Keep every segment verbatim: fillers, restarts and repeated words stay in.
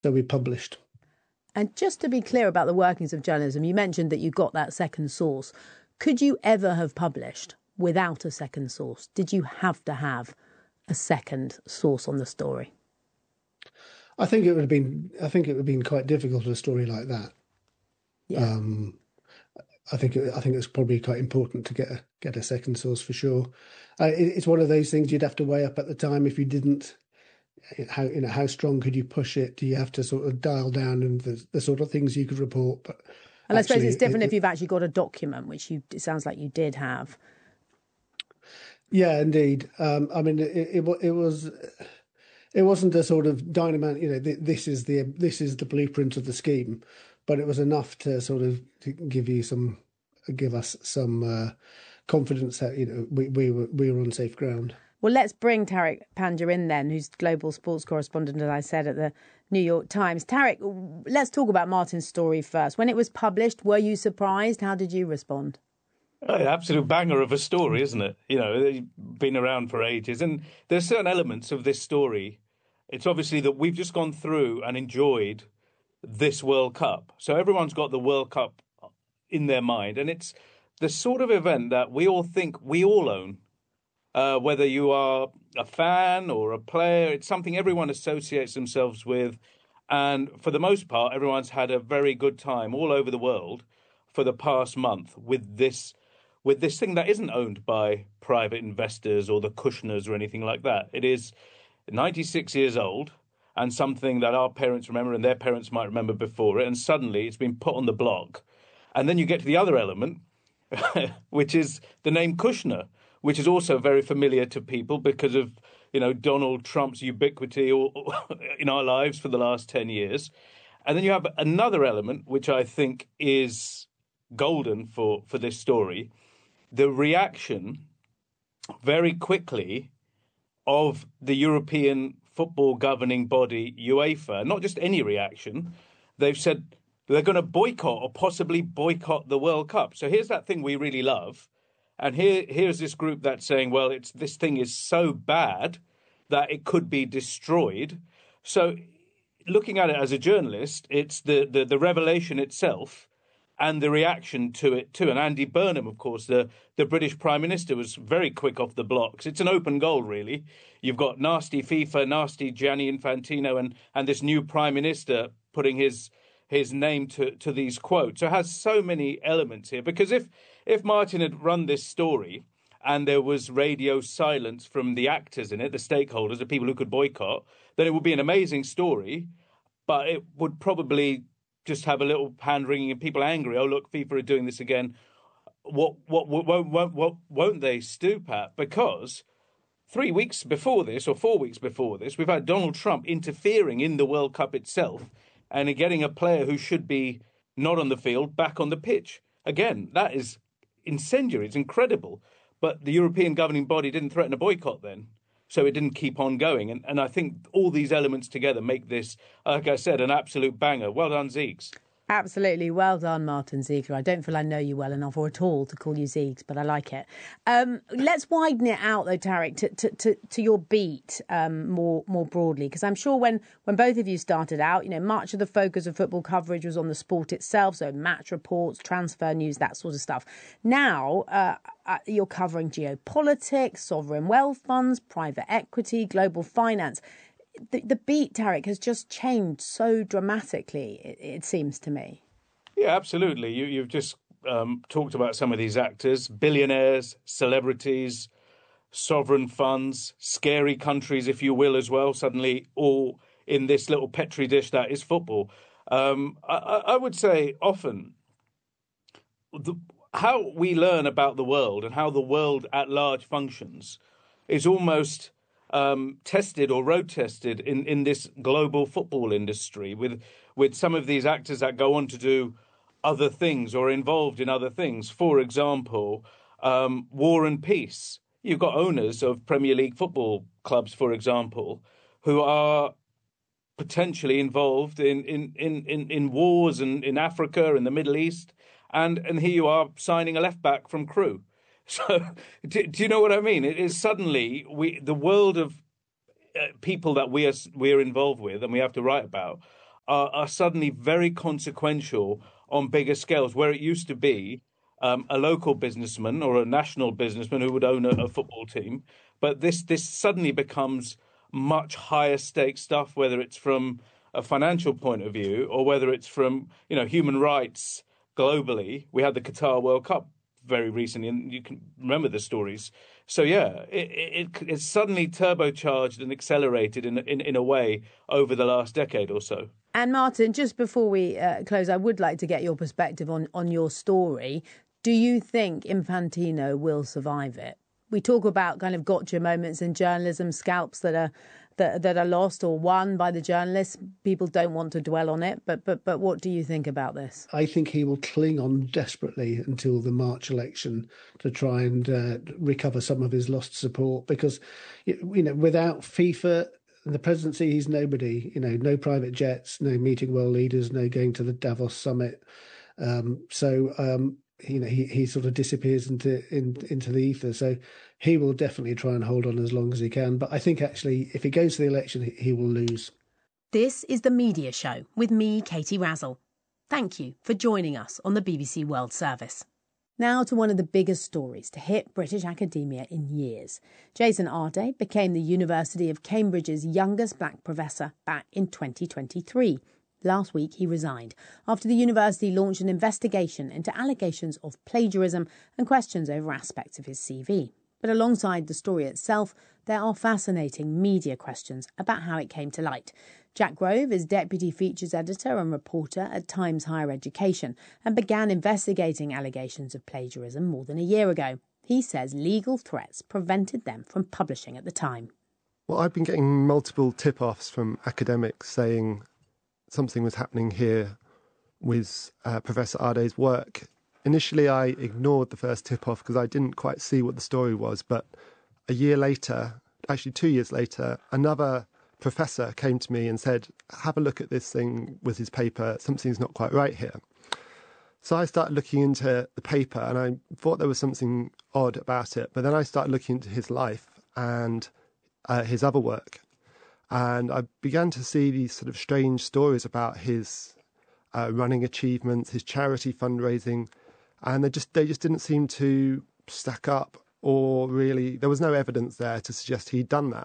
So we published. And just to be clear about the workings of journalism, you mentioned that you got that second source. Could you ever have published without a second source? Did you have to have a second source on the story? I think it would have been. I think it would have been quite difficult a story like that. Yeah. Um, I think. It, I think it's probably quite important to get a get a second source for sure. Uh, it, it's one of those things you'd have to weigh up at the time. If you didn't, how you know how strong could you push it? Do you have to sort of dial down and the, the sort of things you could report? But and I suppose it's different it, if you've actually got a document, which you it sounds like you did have. Yeah, indeed. Um, I mean, it, it it was it wasn't a sort of dynamite. You know, this is the this is the blueprint of the scheme, but it was enough to sort of to give you some give us some uh, confidence that you know we we were we were on safe ground. Well, let's bring Tariq Panja in then, who's global sports correspondent, as I said, at the New York Times. Tariq, let's talk about Martin's story first. When it was published, were you surprised? How did you respond? Oh, absolute banger of a story, isn't it? You know, been around for ages. And there's certain elements of this story. It's obviously that we've just gone through and enjoyed this World Cup. So everyone's got the World Cup in their mind. And it's the sort of event that we all think we all own. Uh, whether you are a fan or a player, it's something everyone associates themselves with. And for the most part, everyone's had a very good time all over the world for the past month with this with this thing that isn't owned by private investors or the Kushners or anything like that. It is ninety-six years old and something that our parents remember and their parents might remember before it. And suddenly it's been put on the block. And then you get to the other element, which is the name Kushner, which is also very familiar to people because of, you know, Donald Trump's ubiquity in our lives for the last ten years. And then you have another element, which I think is golden for, for this story, the reaction very quickly of the European football governing body, UEFA. Not just any reaction. They've said they're going to boycott or possibly boycott the World Cup. So here's that thing we really love. And here, here's this group that's saying, well, it's this thing is so bad that it could be destroyed. So looking at it as a journalist, it's the, the, the revelation itself and the reaction to it too. And Andy Burnham, of course, the, the British Prime Minister, was very quick off the blocks. It's an open goal, really. You've got nasty FIFA, nasty Gianni Infantino, and, and this new Prime Minister putting his his name to, to these quotes. So it has so many elements here. Because if if Martin had run this story and there was radio silence from the actors in it, the stakeholders, the people who could boycott, then it would be an amazing story, but it would probably just have a little hand wringing and people angry. Oh, look, FIFA are doing this again. What, what, what, won't, won't, what won't they stoop at? Because three weeks before this, or four weeks before this, we've had Donald Trump interfering in the World Cup itself and getting a player who should be not on the field back on the pitch. Again, that is incendiary. It's incredible. But the European governing body didn't threaten a boycott then. So it didn't keep on going. And, and I think all these elements together make this, like I said, an absolute banger. Well done, Zeeks. Absolutely. Well done, Martin Ziegler. I don't feel I know you well enough or at all to call you Zeeks, but I like it. Um, let's widen it out, though, Tariq, to, to, to, to your beat um, more more broadly, because I'm sure when, when both of you started out, you know, much of the focus of football coverage was on the sport itself, so match reports, transfer news, that sort of stuff. Now uh, uh, you're covering geopolitics, sovereign wealth funds, private equity, global finance. The, the beat, Tariq, has just changed so dramatically, it, it seems to me. Yeah, absolutely. You, you've just um, talked about some of these actors, billionaires, celebrities, sovereign funds, scary countries, if you will, as well, suddenly all in this little petri dish that is football. Um, I, I would say often the, how we learn about the world and how the world at large functions is almost Um, tested or road tested in, in this global football industry with with some of these actors that go on to do other things or involved in other things. For example, um, War and Peace. You've got owners of Premier League football clubs, for example, who are potentially involved in in, in, in, in wars in, in Africa and the Middle East. And, and here you are signing a left back from Crewe. So, do, do you know what I mean? It is suddenly we the world of uh, people that we are we are involved with and we have to write about are, are suddenly very consequential on bigger scales, where it used to be um, a local businessman or a national businessman who would own a, a football team. But this this suddenly becomes much higher stakes stuff, whether it's from a financial point of view or whether it's from, you know, human rights globally. We had the Qatar World Cup very recently, and you can remember the stories. So yeah, it, it it's suddenly turbocharged and accelerated in in in a way over the last decade or so. And Martin, just before we uh, close, I would like to get your perspective on on your story. Do you think Infantino will survive it? We talk about kind of gotcha moments in journalism, scalps that are that that are lost or won by the journalists. People don't want to dwell on it, but but but what do you think about this? I think he will cling on desperately until the March election to try and uh, recover some of his lost support, because, you know, without FIFA, the presidency, he's nobody. You know, no private jets, no meeting world leaders, no going to the Davos summit. Um, so. Um, You know, he, he sort of disappears into in, into the ether. So he will definitely try and hold on as long as he can. But I think actually, if he goes to the election, he, he will lose. This is The Media Show with me, Katie Razzle. Thank you for joining us on the B B C World Service. Now to one of the biggest stories to hit British academia in years. Jason Arday became the University of Cambridge's youngest black professor back in twenty twenty-three. Last week, he resigned after the university launched an investigation into allegations of plagiarism and questions over aspects of his C V. But alongside the story itself, there are fascinating media questions about how it came to light. Jack Grove is deputy features editor and reporter at Times Higher Education and began investigating allegations of plagiarism more than a year ago. He says legal threats prevented them from publishing at the time. Well, I've been getting multiple tip-offs from academics saying something was happening here with uh, Professor Arday's work. Initially, I ignored the first tip-off because I didn't quite see what the story was. But a year later, actually two years later, another professor came to me and said, have a look at this thing with his paper. Something's not quite right here. So I started looking into the paper and I thought there was something odd about it. But then I started looking into his life and uh, his other work. And I began to see these sort of strange stories about his uh, running achievements, his charity fundraising, and they just they just didn't seem to stack up, or really there was no evidence there to suggest he'd done that.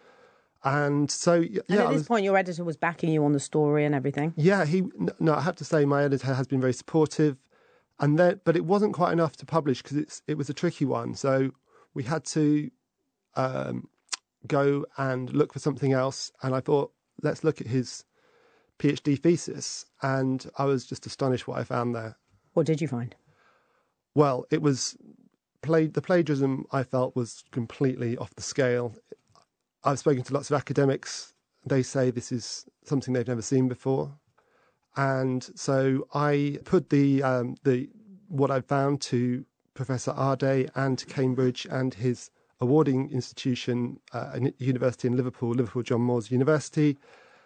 And so, yeah. And at this was, point, your editor was backing you on the story and everything. Yeah, he. No, I have to say, my editor has been very supportive, and then, but it wasn't quite enough to publish because it's it was a tricky one. So we had to. Um, go and look for something else, and I thought, let's look at his PhD thesis, and I was just astonished what I found there. What did you find? Well, it was played the plagiarism I felt was completely off the scale. I've spoken to lots of academics. They say this is something they've never seen before, and so I put the um, the what I found to Professor Arday and to Cambridge and his awarding institution, uh, a university in Liverpool, Liverpool John Moores University.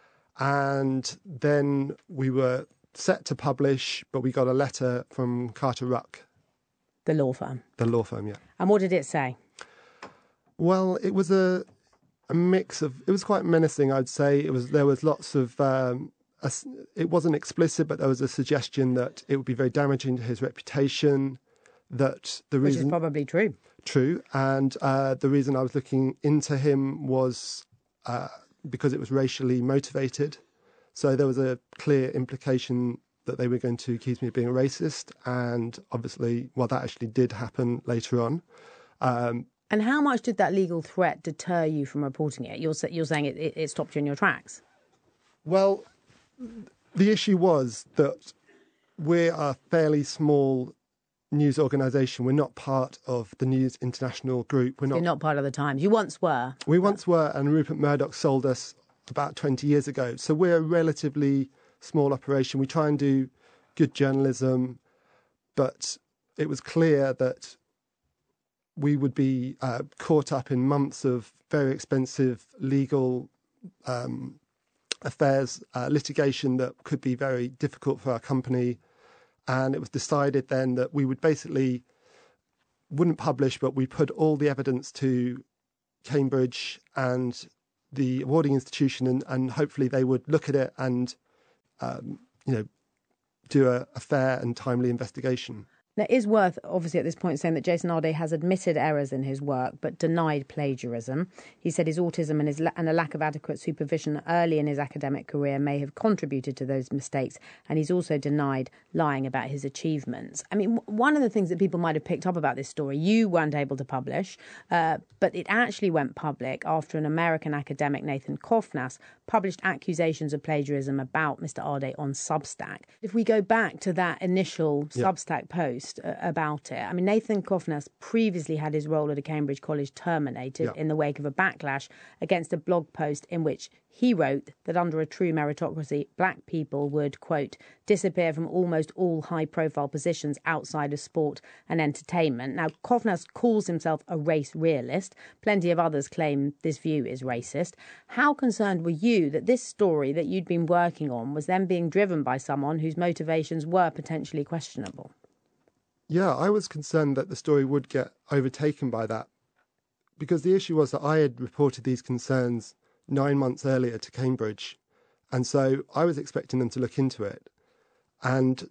And then we were set to publish, but we got a letter from Carter Ruck. The law firm. The law firm, yeah. And what did it say? Well, it was a, a mix of, it was quite menacing, I'd say. It was There was lots of, um, a, it wasn't explicit, but there was a suggestion that it would be very damaging to his reputation, that the reason... Which is probably true. True, and uh, the reason I was looking into him was uh, because it was racially motivated. So there was a clear implication that they were going to accuse me of being a racist, and obviously, well, that actually did happen later on. Um, and how much did that legal threat deter you from reporting it? You're, you're saying it, it, it stopped you in your tracks? Well, the issue was that we're a fairly small news organisation. We're not part of the News International Group. We're not, You're not part of the Times. You once were. We once were, and Rupert Murdoch sold us about twenty years ago. So we're a relatively small operation. We try and do good journalism, but it was clear that we would be uh, caught up in months of very expensive legal um, affairs, uh, litigation that could be very difficult for our company. And it was decided then that we would basically, wouldn't publish, but we put all the evidence to Cambridge and the awarding institution, and, and hopefully they would look at it and um, you know, do a, a fair and timely investigation. Now, it is worth, obviously, at this point saying that Jason Arday has admitted errors in his work but denied plagiarism. He said his autism and, his, and a lack of adequate supervision early in his academic career may have contributed to those mistakes, and he's also denied lying about his achievements. I mean, one of the things that people might have picked up about this story, you weren't able to publish, uh, but it actually went public after an American academic, Nathan Kofnas, published accusations of plagiarism about Mister Arday on Substack. If we go back to that initial yep. Substack post, about it. I mean, Nathan Kofnas previously had his role at a Cambridge college terminated yeah. in the wake of a backlash against a blog post in which he wrote that under a true meritocracy, black people would, quote, disappear from almost all high-profile positions outside of sport and entertainment. Now, Kofnas calls himself a race realist. Plenty of others claim this view is racist. How concerned were you that this story that you'd been working on was then being driven by someone whose motivations were potentially questionable? Yeah, I was concerned that the story would get overtaken by that, because the issue was that I had reported these concerns nine months earlier to Cambridge, and so I was expecting them to look into it, and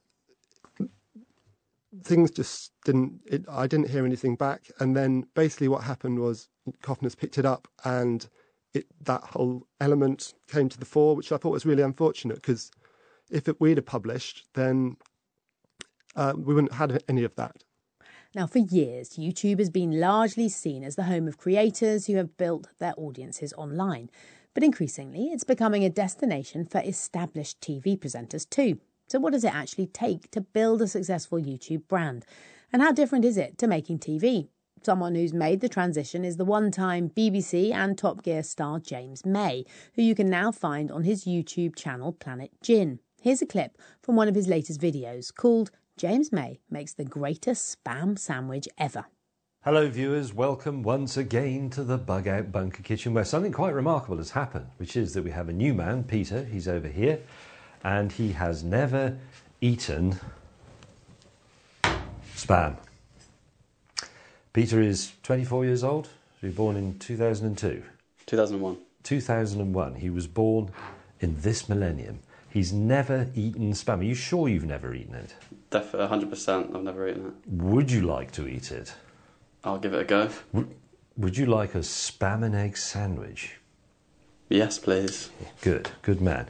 things just didn't, it, I didn't hear anything back, and then basically what happened was Kofnas picked it up, and it, that whole element came to the fore, which I thought was really unfortunate, because if it, we'd have published, then Uh, we wouldn't have had any of that. Now, for years, YouTube has been largely seen as the home of creators who have built their audiences online. But increasingly, it's becoming a destination for established T V presenters too. So what does it actually take to build a successful YouTube brand? And how different is it to making T V? Someone who's made the transition is the one-time B B C and Top Gear star James May, who you can now find on his YouTube channel Planet Gin. Here's a clip from one of his latest videos called James May Makes the Greatest Spam Sandwich Ever. Hello viewers, welcome once again to the Bug Out Bunker Kitchen, where something quite remarkable has happened, which is that we have a new man, Peter, he's over here, and he has never eaten spam. Peter is twenty-four years old, he was born in two thousand two. two thousand one. two thousand one, he was born in this millennium. He's never eaten spam. Are you sure you've never eaten it? Definitely, one hundred percent. I've never eaten it. Would you like to eat it? I'll give it a go. Would, would you like a spam and egg sandwich? Yes, please. Good, good man.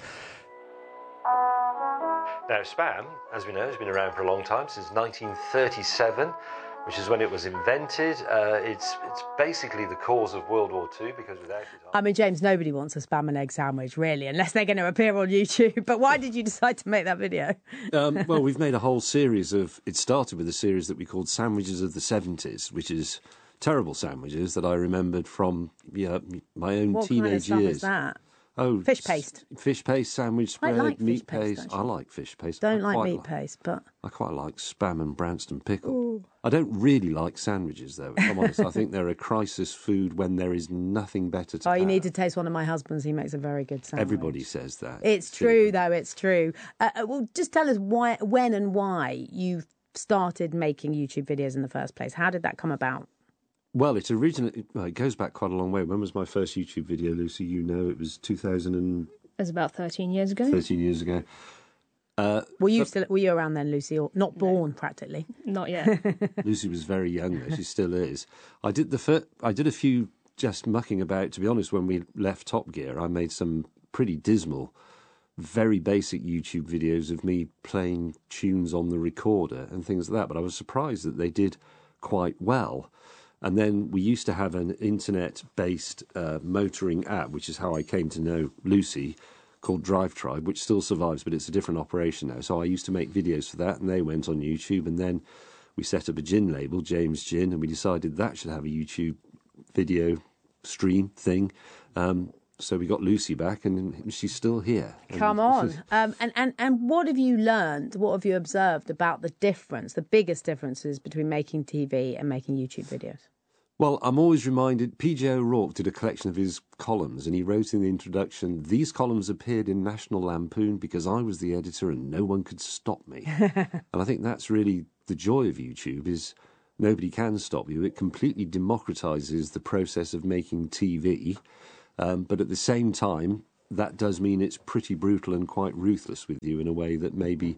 Now, spam, as we know, has been around for a long time, since nineteen thirty-seven, which is when it was invented. Uh, it's it's basically the cause of World War Two, because without it... I mean, James, nobody wants a spam and egg sandwich, really, unless they're going to appear on YouTube. But why did you decide to make that video? um, well, we've made a whole series of... It started with a series that we called Sandwiches of the seventies, which is terrible sandwiches that I remembered from yeah, my own what teenage kind of stuff years. Is that? Oh, fish paste. S- fish paste, sandwich spread, I like meat fish paste. paste. I like fish paste. Don't I like meat like, paste, but I quite like spam and Branston pickle. Ooh. I don't really like sandwiches, though. If I'm honest, I think they're a crisis food when there is nothing better to. Oh, you have. need to taste one of my husband's. He makes a very good sandwich. Everybody says that. It's true, though. It's true. Uh, well, just tell us why, when, and why you started making YouTube videos in the first place. How did that come about? Well, it originally well, it goes back quite a long way. When was my first YouTube video, Lucy? You know, it was two thousand and. It was about thirteen years ago. Thirteen years ago. Uh, were you still? Were you around then, Lucy? Or not born, practically? Not yet. Lucy was very young, though. She still is. I did the fir- I did a few just mucking about. To be honest, when we left Top Gear, I made some pretty dismal, very basic YouTube videos of me playing tunes on the recorder and things like that. But I was surprised that they did quite well. And then we used to have an internet-based uh, motoring app, which is how I came to know Lucy, called Drive Tribe, which still survives, but it's a different operation now. So I used to make videos for that, and they went on YouTube. And then we set up a gin label, James Gin, and we decided that should have a YouTube video stream thing. Um, so we got Lucy back, and she's still here. Come on. Um, and, and, and what have you learned, what have you observed about the difference, the biggest differences between making T V and making YouTube videos? Well, I'm always reminded, P J O'Rourke did a collection of his columns, and he wrote in the introduction, these columns appeared in National Lampoon because I was the editor and no one could stop me. And I think that's really the joy of YouTube, is nobody can stop you. It completely democratises the process of making T V. Um, but at the same time, that does mean it's pretty brutal and quite ruthless with you in a way that maybe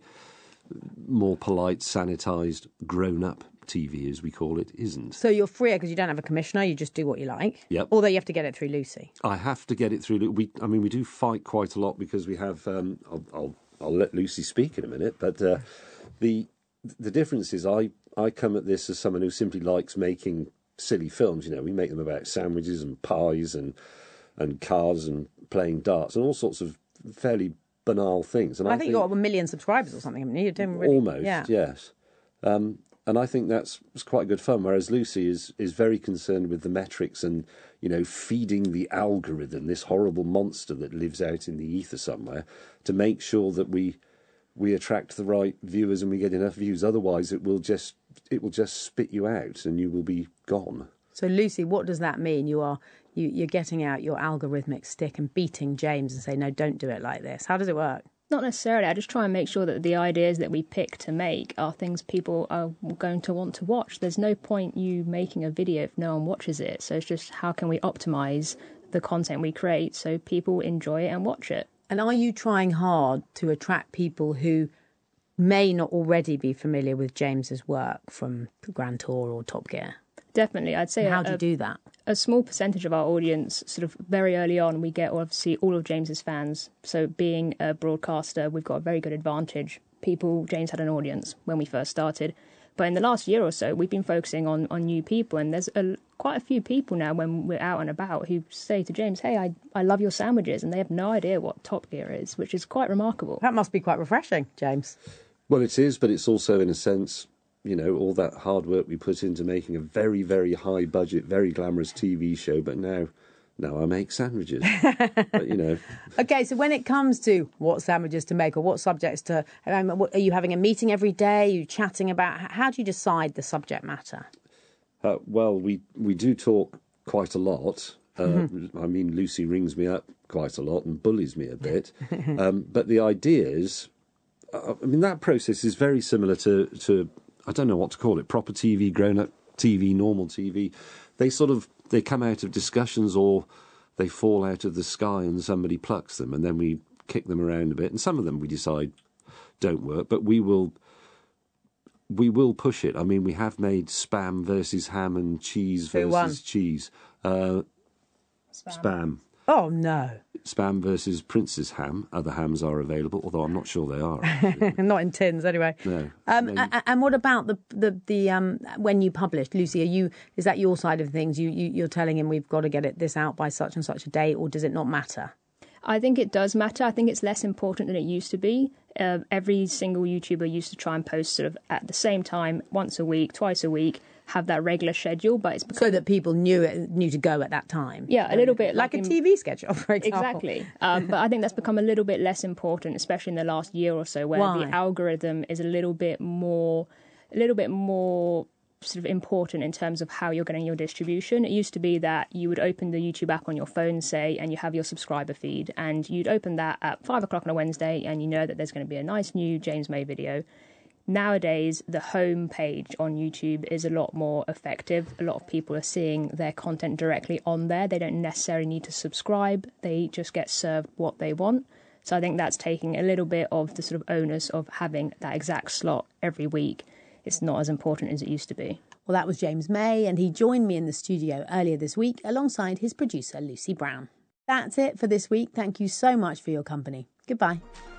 more polite, sanitised, grown-up T V, as we call it, isn't. So you're freer because you don't have a commissioner, you just do what you like. Yep. Although you have to get it through Lucy. I have to get it through. We, I mean, we do fight quite a lot because we have. Um, I'll, I'll, I'll let Lucy speak in a minute, but uh, the the difference is I I come at this as someone who simply likes making silly films. You know, we make them about sandwiches and pies and and cars and playing darts and all sorts of fairly banal things. And I, I, think, think you've got a million subscribers or something, haven't you? You're doing really, almost, yeah. yes. Um, and I think that's it's quite good fun. Whereas Lucy is is very concerned with the metrics and, you know, feeding the algorithm, this horrible monster that lives out in the ether somewhere, to make sure that we we attract the right viewers and we get enough views. Otherwise, it will just it will just spit you out and you will be gone. So Lucy, what does that mean? You are you you're getting out your algorithmic stick and beating James and say, no, don't do it like this. How does it work? Not necessarily. I just try and make sure that the ideas that we pick to make are things people are going to want to watch. There's no point you making a video if no one watches it. So it's just how can we optimise the content we create so people enjoy it and watch it. And are you trying hard to attract people who may not already be familiar with James's work from Grand Tour or Top Gear? Definitely. I'd say... And how a, do you do that? A small percentage of our audience, sort of very early on, we get obviously all of James's fans. So being a broadcaster, we've got a very good advantage. People, James had an audience when we first started. But in the last year or so, we've been focusing on, on new people. And there's a, quite a few people now when we're out and about who say to James, hey, I, I love your sandwiches. And they have no idea what Top Gear is, which is quite remarkable. That must be quite refreshing, James. Well, it is, but it's also, in a sense, you know, all that hard work we put into making a very, very high budget, very glamorous T V show. But now, now I make sandwiches. But, you know. Okay, so when it comes to what sandwiches to make or what subjects to, um, what, are you having a meeting every day? Are you chatting about, how do you decide the subject matter? Uh, well, we, we do talk quite a lot. Uh, mm-hmm. I mean, Lucy rings me up quite a lot and bullies me a bit. um, but the ideas, uh, I mean, that process is very similar to, to, I don't know what to call it, proper T V, grown-up T V, normal T V. They sort of, they come out of discussions or they fall out of the sky and somebody plucks them and then we kick them around a bit. And some of them we decide don't work, but we will we will push it. I mean, we have made Spam versus Ham and Cheese Who versus won? Cheese. Uh, Spam. Spam. Oh, no. Spam versus Prince's Ham. Other hams are available, although I'm not sure they are. Actually. Not in tins, anyway. No. Um, Maybe- and, and what about the the the um when you published, Lucy? Are you is that your side of things? You, you you're telling him we've got to get it this out by such and such a date, or does it not matter? I think it does matter. I think it's less important than it used to be. Uh, every single YouTuber used to try and post sort of at the same time, once a week, twice a week, have that regular schedule, but it's become... So that people knew it, knew to go at that time. Yeah, a little bit like, like a in... T V schedule, for example. Exactly. Um, but I think that's become a little bit less important, especially in the last year or so, where Why? the algorithm is a little bit more, a little bit more sort of important in terms of how you're getting your distribution. It used to be that you would open the YouTube app on your phone, say, and you have your subscriber feed, and you'd open that at five o'clock on a Wednesday, and you know that there's going to be a nice new James May video. Nowadays, the home page on YouTube is a lot more effective. A lot of people are seeing their content directly on there. They don't necessarily need to subscribe. They just get served what they want. So I think that's taking a little bit of the sort of onus of having that exact slot every week. It's not as important as it used to be. Well, that was James May, and he joined me in the studio earlier this week alongside his producer, Lucy Brown. That's it for this week. Thank you so much for your company. Goodbye.